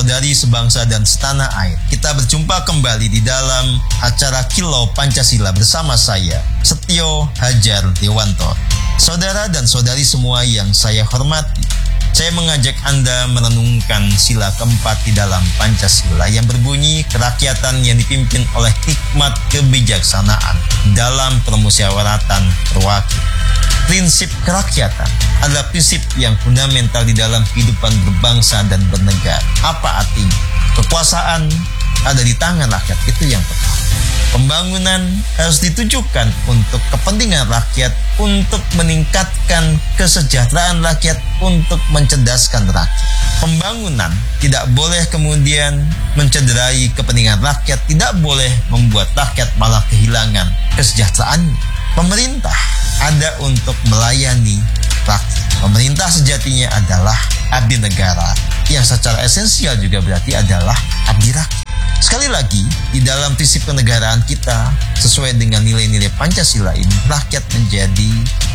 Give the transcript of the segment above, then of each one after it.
saudari sebangsa dan setanah air. Kita berjumpa kembali di dalam acara Kilau Pancasila bersama saya, Setio Hajar Dewanto. Saudara dan saudari semua yang saya hormati, saya mengajak Anda merenungkan sila keempat di dalam Pancasila yang berbunyi kerakyatan yang dipimpin oleh hikmat kebijaksanaan dalam permusyawaratan terwakil. Prinsip kerakyatan adalah prinsip yang fundamental di dalam kehidupan berbangsa dan bernegara. Apa artinya? Kekuasaan ada di tangan rakyat, itu yang pertama. Pembangunan harus ditujukan untuk kepentingan rakyat, untuk meningkatkan kesejahteraan rakyat, untuk mencerdaskan rakyat. Pembangunan tidak boleh kemudian mencederai kepentingan rakyat, tidak boleh membuat rakyat malah kehilangan kesejahteraan. Pemerintah ada untuk melayani rakyat. Pemerintah sejatinya adalah abdi negara, yang secara esensial juga berarti adalah abdi rakyat. Sekali lagi, di dalam prinsip kenegaraan kita, sesuai dengan nilai-nilai Pancasila ini, rakyat menjadi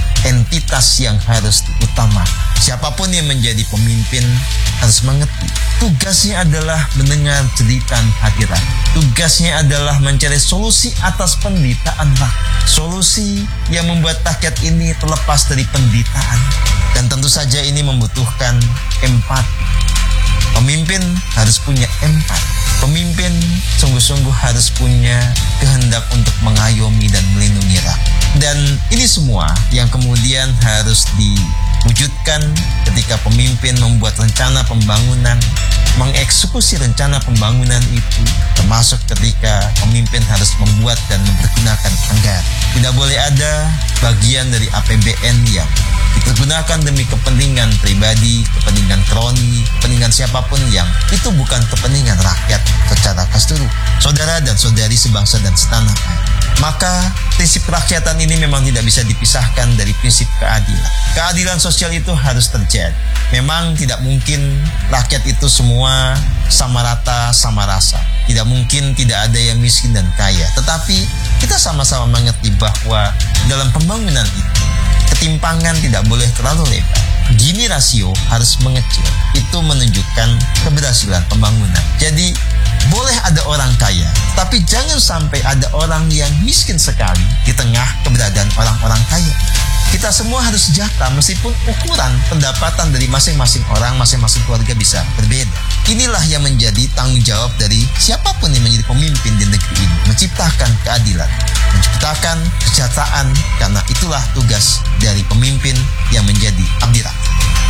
entitas yang harus diutamakan. Siapapun yang menjadi pemimpin harus mengerti, tugasnya adalah mendengar jeritan hati rakyat. Tugasnya adalah mencari solusi atas penderitaan rakyat. Solusi yang membuat rakyat ini terlepas dari penderitaan. Dan tentu saja ini membutuhkan empati. Pemimpin harus punya empati. Pemimpin sungguh-sungguh harus punya kehendak untuk mengayomi dan melindungi rakyat. Dan ini semua yang kemudian harus diwujudkan ketika pemimpin membuat rencana pembangunan, mengeksekusi rencana pembangunan itu, termasuk ketika pemimpin harus membuat dan mempergunakan anggaran. Tidak boleh ada bagian dari APBN yang dipergunakan demi kepentingan pribadi, kepentingan kroni, kepentingan siapapun yang itu bukan kepentingan rakyat secara keseluruhan. Saudara dan saudari sebangsa dan setanah air. Maka prinsip kerakyatan ini memang tidak bisa dipisahkan dari prinsip keadilan. Keadilan sosial itu harus terjadi. Memang tidak mungkin rakyat itu semua sama rata, sama rasa. Tidak mungkin tidak ada yang miskin dan kaya. Tetapi kita sama-sama mengerti bahwa dalam pembangunan itu ketimpangan tidak boleh terlalu lebar. Gini rasio harus mengecil. Itu menunjukkan keberhasilan pembangunan. Jadi boleh ada orang kaya, tapi jangan sampai ada orang yang miskin sekali di tengah keberadaan orang-orang kaya. Kita semua harus sejahtera meskipun ukuran pendapatan dari masing-masing orang, masing-masing keluarga bisa berbeda. Inilah yang menjadi tanggung jawab dari siapapun yang menjadi pemimpin di negeri ini. Menciptakan keadilan, menciptakan kesejahteraan, karena itulah tugas dari pemimpin yang menjadi abdi rakyat.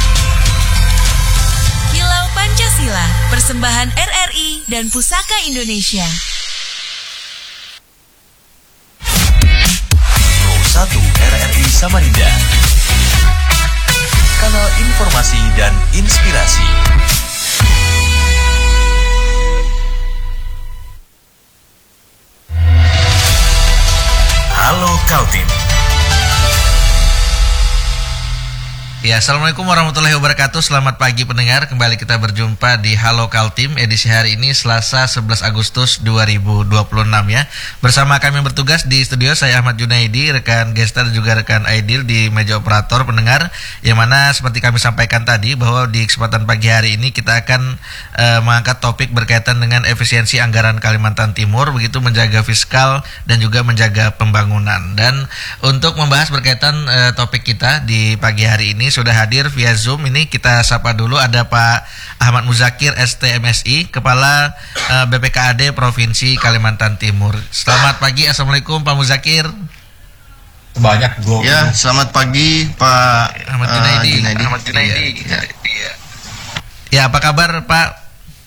Kilau Pancasila, persembahan RRI dan Pusaka Indonesia. Pro 1 RRI Samarinda. Kanal informasi dan inspirasi. Halo Kaltim. Ya, Assalamualaikum warahmatullahi wabarakatuh. Selamat pagi pendengar. Kembali kita berjumpa di Halo Kaltim edisi hari ini Selasa 11 Agustus 2026 ya. Bersama kami yang bertugas di studio, saya Ahmad Junaidi, rekan Gesta dan juga rekan Aidil di meja operator pendengar. Yang mana seperti kami sampaikan tadi bahwa di kesempatan pagi hari ini kita akan mengangkat topik berkaitan dengan efisiensi anggaran Kalimantan Timur, begitu menjaga fiskal dan juga menjaga pembangunan. Dan untuk membahas berkaitan topik kita di pagi hari ini sudah hadir via Zoom. Ini kita sapa dulu, ada Pak Ahmad Muzakir STMSI, Kepala BPKAD Provinsi Kalimantan Timur. Selamat pagi, Assalamualaikum Pak Muzakir. Banyak gua. Ya, selamat pagi Pak Ahmad Junaidi. Ahmad Junaidi. Ya, apa kabar Pak?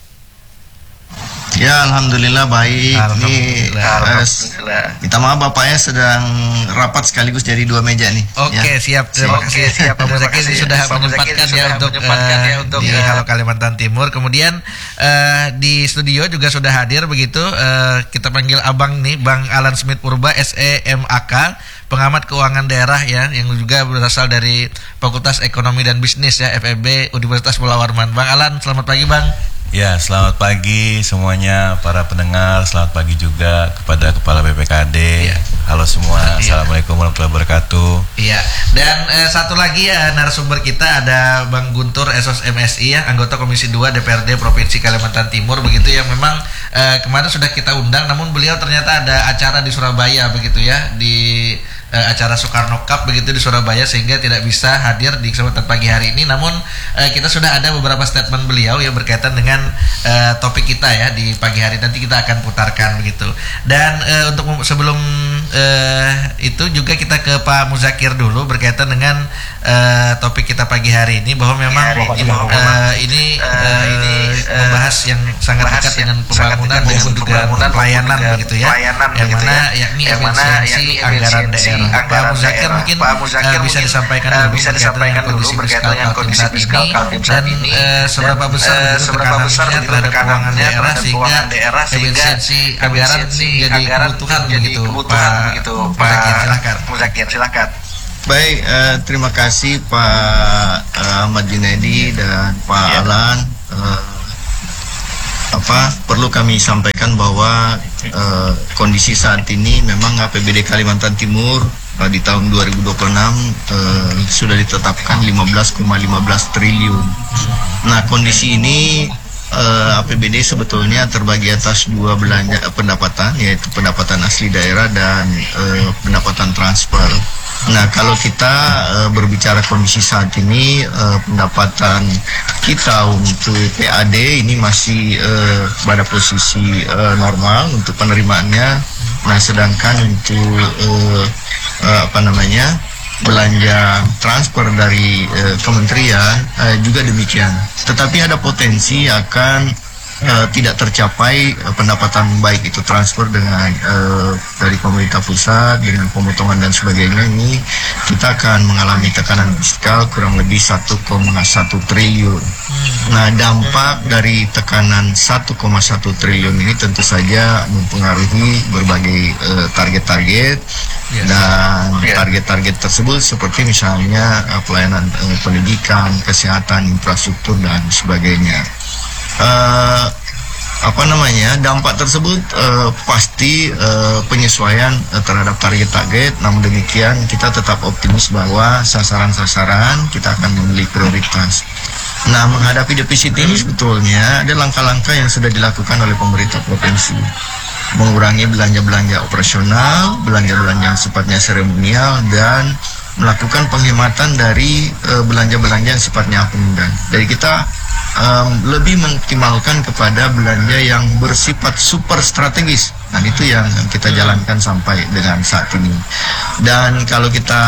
Ya, alhamdulillah baik. Alhamdulillah. Minta maaf Bapak ya, sedang rapat sekaligus dari dua meja nih. Oke, siap. Terima kasih Pak Muzakir sudah menyempatkan untuk di Halo Kalimantan Timur. Kemudian di studio juga sudah hadir begitu. Kita panggil Abang nih, Bang Alan Smith Purba SEMAK, pengamat keuangan daerah ya, yang juga berasal dari Fakultas Ekonomi dan Bisnis ya, FEB Universitas Pulau Warman. Bang Alan, selamat pagi Bang. Ya, selamat pagi semuanya para pendengar. Selamat pagi juga kepada Kepala BPKD. Ya. Halo semua, Assalamualaikum warahmatullahi wabarakatuh. Iya, dan satu lagi ya narasumber kita ada Bang Guntur Esos MSI ya, anggota Komisi 2 DPRD Provinsi Kalimantan Timur begitu, yang memang kemarin sudah kita undang, namun beliau ternyata ada acara di Surabaya begitu ya, di acara Soekarno Cup begitu di Surabaya, sehingga tidak bisa hadir di kesempatan pagi hari ini. Namun kita sudah ada beberapa statement beliau yang berkaitan dengan topik kita ya di pagi hari, nanti kita akan putarkan begitu. Dan untuk sebelum itu juga kita ke Pak Muzakir dulu berkaitan dengan topik kita pagi hari ini, bahwa memang ini membahas yang sangat dekat dengan pembangunan dengan pelayanan begitu ya, yang mana yakni efisiensi anggaran daerah. Pak Muzakir mungkin bisa disampaikan dulu berkaitan dengan kondisi fiskal Kaltim saat ini, dan seberapa besar tekanannya terhadap keuangan daerah sehingga efisiensi anggaran ini jadi kebutuhan begitu. Pak Muzakir, silakan. Baik, terima kasih Pak Ahmad Junaidi dan Pak Alan. Perlu kami sampaikan bahwa kondisi saat ini memang APBD Kalimantan Timur di tahun 2026 sudah ditetapkan 15,15 triliun. Nah, kondisi ini APBD sebetulnya terbagi atas dua pendapatan, yaitu pendapatan asli daerah dan pendapatan transfer. Nah, kalau kita berbicara kondisi saat ini, pendapatan kita untuk PAD ini masih pada posisi normal untuk penerimaannya. Nah, sedangkan untuk belanja transfer dari kementerian juga demikian. Tetapi ada potensi akan tidak tercapai pendapatan baik itu transfer dengan dari pemerintah pusat dengan pemotongan dan sebagainya. Ini kita akan mengalami tekanan fiskal kurang lebih 1,1 triliun. Nah, dampak dari tekanan 1,1 triliun ini tentu saja mempengaruhi berbagai target-target. Dan target-target tersebut seperti misalnya pelayanan pendidikan, kesehatan, infrastruktur dan sebagainya. Dampak tersebut pasti penyesuaian terhadap target-target. Namun demikian kita tetap optimis bahwa sasaran-sasaran kita akan memiliki prioritas. Nah, menghadapi defisit ini sebetulnya ada langkah-langkah yang sudah dilakukan oleh pemerintah provinsi. Mengurangi belanja-belanja operasional, belanja-belanja yang sifatnya seremonial, dan melakukan penghematan dari belanja-belanja yang sifatnya akundan. Dari kita lebih mengoptimalkan kepada belanja yang bersifat super strategis. Nah, itu yang kita jalankan sampai dengan saat ini. Dan kalau kita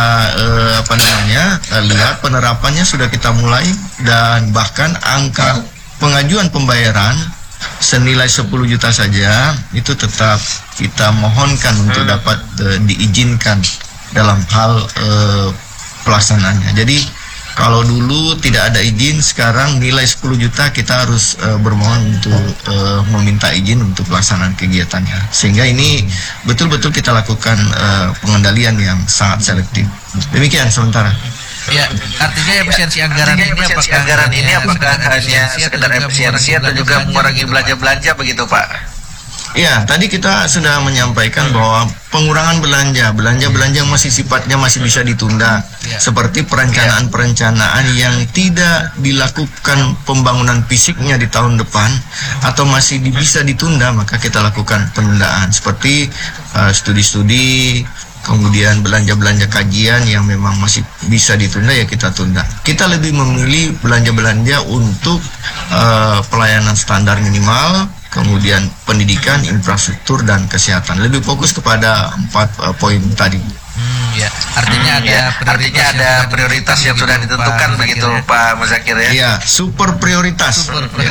lihat penerapannya sudah kita mulai, dan bahkan angka pengajuan pembayaran senilai 10 juta saja itu tetap kita mohonkan untuk dapat diizinkan dalam hal pelaksanaannya. Jadi kalau dulu tidak ada izin, sekarang nilai 10 juta kita harus bermohon untuk meminta izin untuk pelaksanaan kegiatannya. Sehingga ini betul-betul kita lakukan pengendalian yang sangat selektif. Demikian sementara. Ya, artinya efisiensi anggaran ini apakah hanya sekedar efisiensi atau juga mengurangi belanja-belanja begitu, Pak? Ya, tadi kita sudah menyampaikan bahwa pengurangan belanja yang masih sifatnya masih bisa ditunda, seperti perencanaan yang tidak dilakukan pembangunan fisiknya di tahun depan atau masih bisa ditunda, maka kita lakukan penundaan seperti studi-studi, kemudian belanja-belanja kajian yang memang masih bisa ditunda, ya kita tunda. Kita lebih memilih belanja-belanja untuk pelayanan standar minimal, kemudian pendidikan, infrastruktur, dan kesehatan. Lebih fokus kepada 4 poin tadi. Ya, artinya ada prioritas yang sudah ditentukan begitu, Pak Muzakir ya. Iya, super prioritas.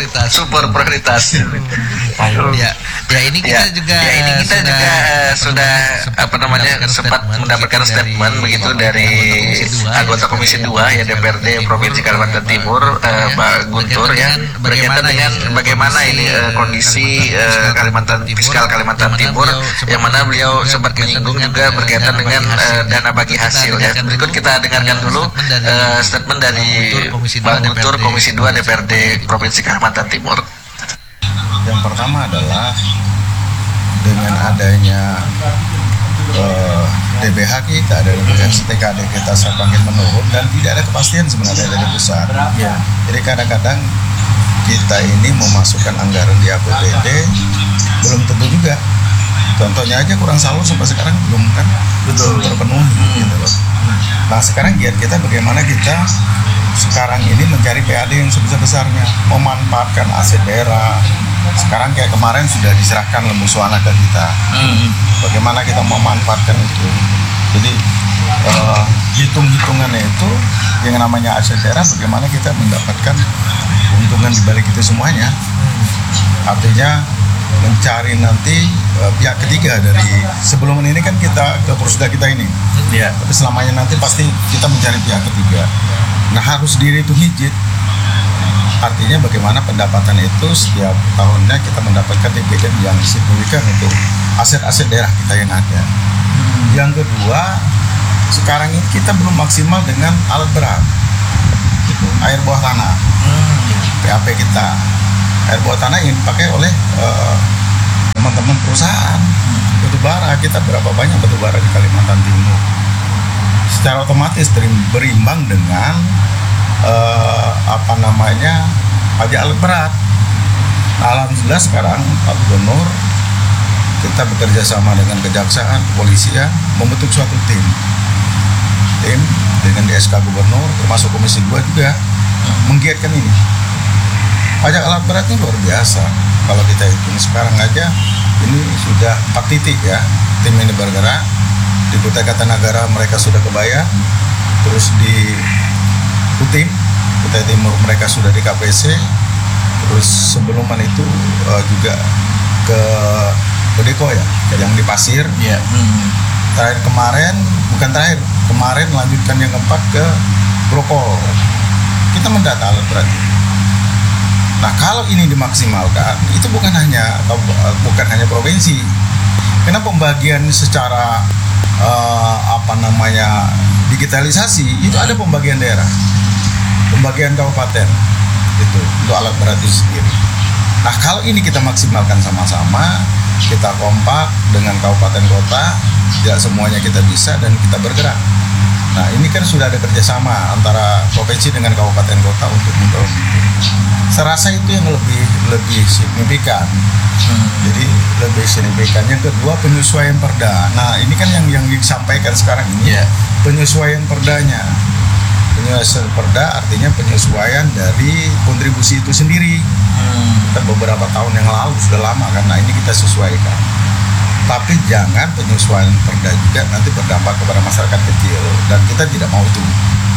Ya, ini kita juga sudah sempat mendapatkan statement begitu dari anggota Komisi 2 ya DPRD Provinsi Kalimantan Timur, Pak Guntur ya, berkaitan dengan bagaimana ini kondisi fiskal Kalimantan Timur, yang mana beliau sempat menyinggung juga berkaitan dengan dana bagi hasil ya. Berikut kita dengarkan dulu statement dari Bang Guntur Komisi 2 DPRD Provinsi Kalimantan Timur. pertama adalah dengan adanya DBH kita dari TKD kita semakin menurun dan tidak ada kepastian sebenarnya dari pusat. Jadi kadang-kadang kita ini memasukkan anggaran di APBD belum tentu juga. Contohnya aja kurang salur sampai sekarang belum kan terpenuhi gitu loh. Nah sekarang giat kita bagaimana kita sekarang ini mencari PAD yang sebesar-besarnya, memanfaatkan aset daerah. Sekarang kayak kemarin sudah diserahkan Lembu Suwana ke kita. Bagaimana kita memanfaatkan itu? Jadi hitung-hitungannya itu yang namanya aset daerah, bagaimana kita mendapatkan keuntungan di balik itu semuanya. Artinya mencari nanti pihak ketiga dari sebelum ini kan kita ke Persda kita ini. Tapi selamanya nanti pasti kita mencari pihak ketiga. Nah harus dihitung hijit. Artinya bagaimana pendapatan itu setiap tahunnya kita mendapatkan dividen yang signifikan untuk aset-aset daerah kita yang ada. Yang kedua, sekarang ini kita belum maksimal dengan alat berat, air bawah tanah, PAP kita. Air bawah tanah yang dipakai oleh teman-teman perusahaan batubara. Kita berapa banyak batubara di Kalimantan Timur? Secara otomatis berimbang dengan pajak alat berat. Alhamdulillah sekarang Pak Gubernur kita bekerja sama dengan kejaksaan, kepolisian membentuk suatu tim dengan DSK Gubernur termasuk Komisi 2 juga menggiatkan ini. Pajak alat beratnya luar biasa. Kalau kita hitung sekarang aja ini sudah 4 titik ya tim ini bergerak. Di Kutai Kartanagara mereka sudah kebayar, terus di Kutim, Kutai Timur mereka sudah di KPC, terus sebelumnya itu juga ke Bodeko ya, yang di Pasir. Terakhir kemarin lanjutkan yang keempat ke Grokol. Kita mendata alat berat. Nah kalau ini dimaksimalkan, itu bukan hanya provinsi. Karena pembagian secara digitalisasi itu ada pembagian daerah, pembagian kabupaten itu untuk alat berat itu sendiri. Nah kalau ini kita maksimalkan sama-sama, kita kompak dengan kabupaten kota, tidak semuanya kita bisa dan kita bergerak. Nah ini kan sudah ada kerjasama antara provinsi dengan kabupaten kota untuk mendorong. Serasa itu yang lebih signifikan. Jadi lebih signifikan. Yang kedua penyesuaian perda. Nah ini kan yang disampaikan sekarang ini penyesuaian perdanya. Penyesuaian perda artinya penyesuaian dari kontribusi itu sendiri. Kita beberapa tahun yang lalu sudah lama kan. Nah ini kita sesuaikan. Tapi jangan penyesuaian perda juga nanti berdampak kepada masyarakat kecil dan kita tidak mau itu.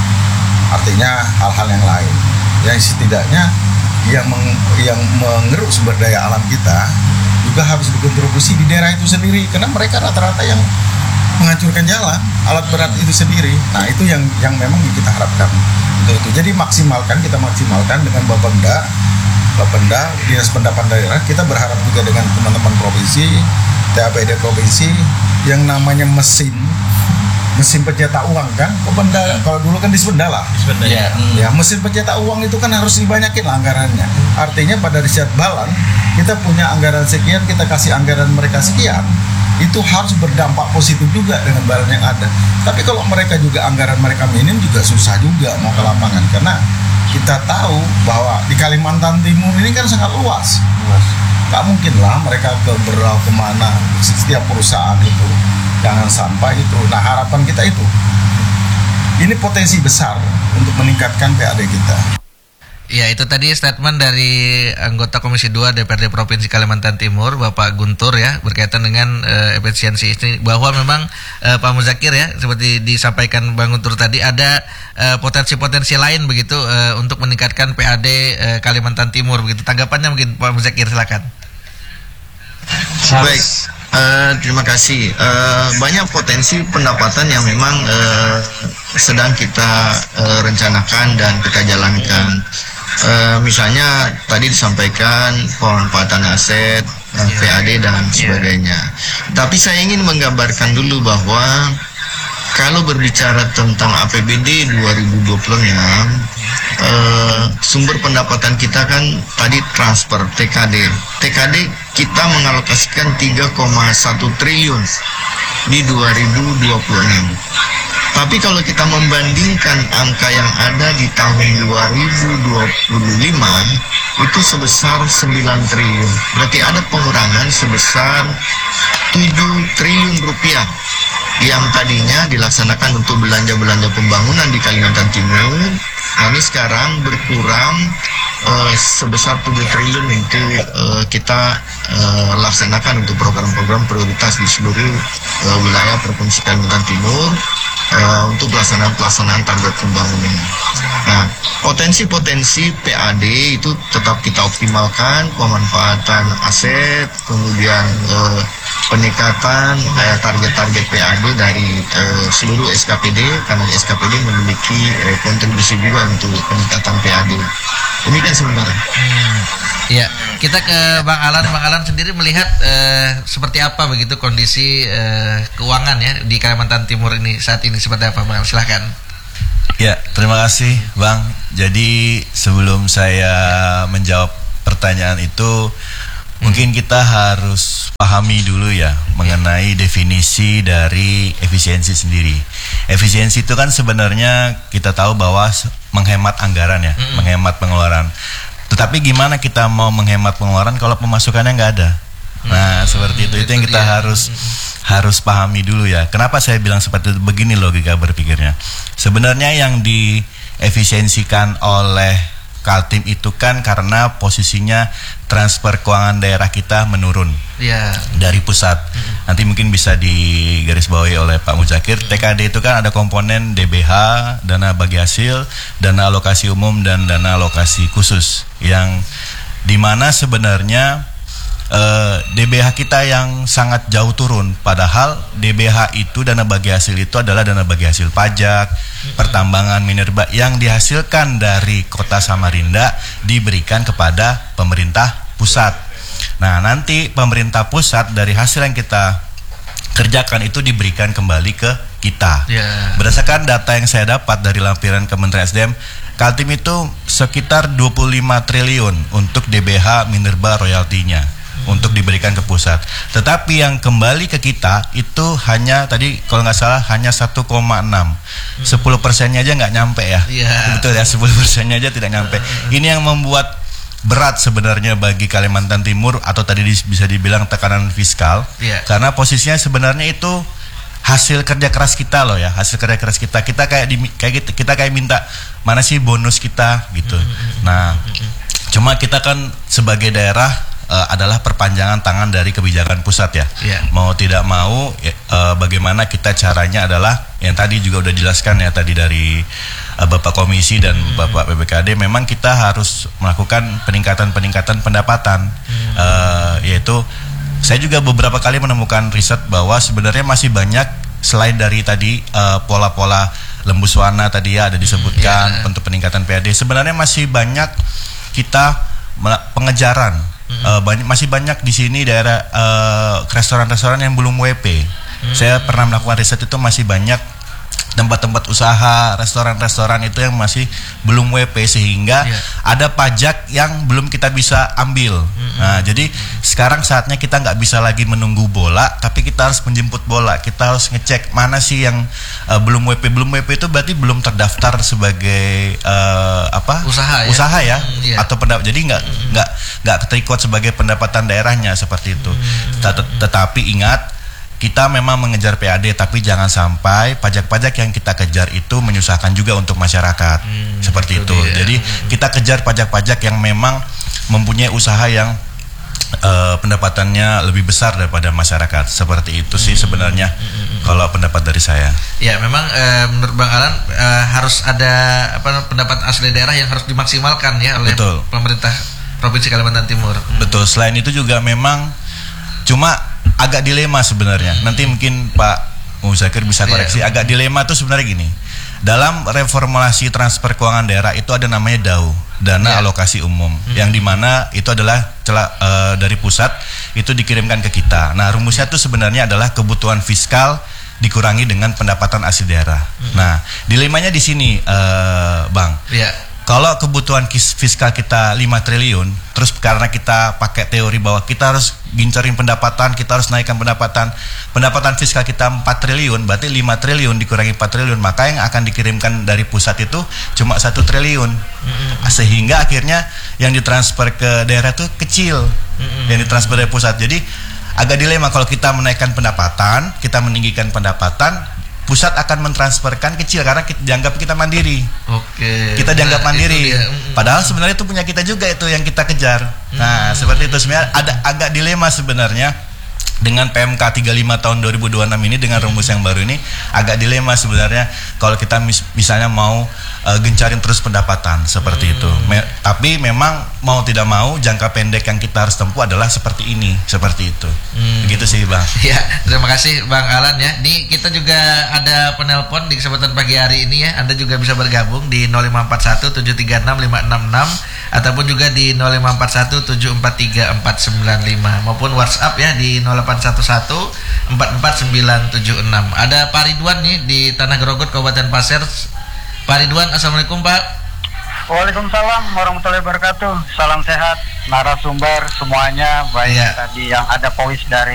Artinya hal-hal yang lain. Yang setidaknya yang mengeruk sumber daya alam kita juga harus dikontribusi di daerah itu sendiri karena mereka rata-rata yang menghancurkan jalan alat berat itu sendiri. Nah itu yang memang kita harapkan untuk itu. Jadi kita maksimalkan dengan Bapenda Dinas Pendapatan Daerah. Kita berharap juga dengan teman-teman provinsi, TAPD provinsi yang namanya mesin pencetak uang kan, Bapenda kalau dulu kan di Spenda lah. Ya, mesin pencetak uang itu kan harus dibanyakin anggarannya. Artinya pada riset balan kita punya anggaran sekian, kita kasih anggaran mereka sekian, itu harus berdampak positif juga dengan balan yang ada. Tapi kalau mereka juga anggaran mereka minim juga susah juga mau ke lapangan karena kita tahu bahwa di Kalimantan Timur ini kan sangat luas. Gak mungkin lah mereka kemana setiap perusahaan itu. Jangan sampai itu. Nah harapan kita itu. Ini potensi besar untuk meningkatkan PAD kita. Ya itu tadi statement dari anggota Komisi 2 DPRD Provinsi Kalimantan Timur Bapak Guntur ya berkaitan dengan efisiensi ini bahwa memang Pak Muzakir ya seperti disampaikan Bang Guntur tadi ada potensi-potensi lain begitu untuk meningkatkan PAD Kalimantan Timur begitu. Tanggapannya mungkin Pak Muzakir silakan. Baik. Terima kasih. Banyak potensi pendapatan yang memang sedang kita rencanakan dan kita jalankan. Misalnya tadi disampaikan pemanfaatan aset, PAD dan sebagainya. Tapi saya ingin menggambarkan dulu bahwa kalau berbicara tentang APBD 2026 sumber pendapatan kita kan tadi transfer TKD kita mengalokasikan 3,1 triliun di 2026. Tapi kalau kita membandingkan angka yang ada di tahun 2025 itu sebesar 9 triliun. Berarti ada pengurangan sebesar 7 triliun rupiah yang tadinya dilaksanakan untuk belanja-belanja pembangunan di Kalimantan Timur. Nah, ini sekarang berkurang sebesar 7 triliun untuk kita laksanakan untuk program-program prioritas di seluruh wilayah Provinsi Kalimantan Timur untuk pelaksanaan target pembangunan. Nah, potensi-potensi PAD itu tetap kita optimalkan, pemanfaatan aset, kemudian peningkatan target-target PAD dari seluruh SKPD, karena SKPD memiliki kontribusi juga untuk peningkatan PAD. Demikian sementara. Ya, kita ke Bang Alan. Bang Alan sendiri melihat seperti apa begitu kondisi keuangan ya di Kalimantan Timur ini saat ini seperti apa, Bang? Silahkan. Ya, terima kasih Bang. Jadi sebelum saya menjawab pertanyaan itu, mungkin kita harus pahami dulu ya mengenai definisi dari efisiensi sendiri. Efisiensi itu kan sebenarnya kita tahu bahwa menghemat anggaran ya, menghemat pengeluaran. Tetapi gimana kita mau menghemat pengeluaran kalau pemasukannya nggak ada? Nah, seperti itu yang kita harus pahami dulu ya. Kenapa saya bilang seperti itu? Begini logika berpikirnya. Sebenarnya yang diefisiensikan oleh Kaltim itu kan karena posisinya transfer keuangan daerah kita menurun dari pusat. Nanti mungkin bisa digarisbawahi oleh Pak Muzakir. TKD itu kan ada komponen DBH, dana bagi hasil, dana alokasi umum, dan dana alokasi khusus, yang dimana sebenarnya DBH kita yang sangat jauh turun, padahal DBH itu, dana bagi hasil itu adalah dana bagi hasil pajak, pertambangan, minerba yang dihasilkan dari Kota Samarinda diberikan kepada pemerintah pusat. Nah, nanti pemerintah pusat dari hasil yang kita kerjakan itu diberikan kembali ke kita. Berdasarkan data yang saya dapat dari lampiran Kementerian SDM, Kaltim itu sekitar 25 triliun untuk DBH minerba royaltinya untuk diberikan ke pusat. Tetapi yang kembali ke kita itu hanya tadi kalau nggak salah hanya 1,6. 10%-nya aja nggak nyampe ya. Betul ya, 10%-nya aja tidak nyampe. Ini yang membuat berat sebenarnya bagi Kalimantan Timur, atau tadi bisa dibilang tekanan fiskal. Karena posisinya sebenarnya itu hasil kerja keras kita loh ya, hasil kerja keras kita. Kita kayak minta mana sih bonus kita gitu. Nah, cuma kita kan sebagai daerah adalah perpanjangan tangan dari kebijakan pusat ya. Mau tidak mau bagaimana kita caranya adalah yang tadi juga udah jelaskan ya tadi dari Bapak Komisi dan Bapak PPKD, memang kita harus melakukan peningkatan pendapatan, yaitu saya juga beberapa kali menemukan riset bahwa sebenarnya masih banyak selain dari tadi pola-pola lembuswana tadi ya ada disebutkan untuk peningkatan PAD, sebenarnya masih banyak kita pengejaran. Masih banyak di sini daerah restoran-restoran yang belum WP. Saya pernah melakukan riset itu, masih banyak tempat-tempat usaha, restoran-restoran itu yang masih belum WP, sehingga ada pajak yang belum kita bisa ambil. Nah, jadi sekarang saatnya kita nggak bisa lagi menunggu bola, tapi kita harus menjemput bola. Kita harus ngecek mana sih yang belum WP. Belum WP itu berarti belum terdaftar sebagai usaha ya, atau jadi nggak terikut sebagai pendapatan daerahnya seperti itu. Tetapi ingat, kita memang mengejar PAD, tapi jangan sampai pajak-pajak yang kita kejar itu menyusahkan juga untuk masyarakat. Seperti itu. Jadi kita kejar pajak-pajak yang memang mempunyai usaha yang pendapatannya lebih besar daripada masyarakat. Seperti itu sih sebenarnya kalau pendapat dari saya. Ya, memang menurut Bang Alan harus ada pendapat asli daerah yang harus dimaksimalkan ya oleh pemerintah Provinsi Kalimantan Timur. Betul. Selain itu juga memang cuma agak dilema sebenarnya. Nanti mungkin Pak Muzakir bisa koreksi. Agak dilema tuh sebenarnya gini. Dalam reformulasi transfer keuangan daerah itu ada namanya DAU, dana alokasi umum, yang dimana itu adalah dari pusat itu dikirimkan ke kita. Nah, rumusnya tuh sebenarnya adalah kebutuhan fiskal dikurangi dengan pendapatan asli daerah. Nah, dilemanya di sini, Bang. Kalau kebutuhan fiskal kita 5 triliun, terus karena kita pakai teori bahwa kita harus gincarin pendapatan, kita harus naikkan pendapatan fiskal kita 4 triliun, berarti 5 triliun dikurangi 4 triliun, maka yang akan dikirimkan dari pusat itu cuma 1 triliun. Sehingga akhirnya yang ditransfer ke daerah itu kecil, yang ditransfer dari pusat. Jadi agak dilema kalau kita menaikkan pendapatan, kita meninggikan pendapatan, pusat akan mentransferkan kecil karena kita dianggap kita mandiri. Kita dianggap mandiri. Padahal sebenarnya itu punya kita juga, itu yang kita kejar. Nah, seperti itu sebenarnya ada agak dilema sebenarnya dengan PMK 35 tahun 2026 ini, dengan rumus yang baru ini agak dilema sebenarnya kalau kita misalnya mau gencarin terus pendapatan seperti itu. Tapi memang mau tidak mau jangka pendek yang kita harus tempuh adalah seperti ini, seperti itu. Begitu sih Bang. Ya, terima kasih Bang Alan ya. Ini kita juga ada penelpon di kesempatan pagi hari ini ya. Anda juga bisa bergabung di 0541 736 566 ataupun juga di 0541 743 495 maupun WhatsApp ya di 0811 44976. Ada Pak Ridwan nih di Tanah Gerogot Kabupaten Pasir. Pak Ridwan, assalamualaikum Pak. Waalaikumsalam warahmatullahi wabarakatuh. Salam sehat narasumber semuanya, baik tadi yang ada Powis dari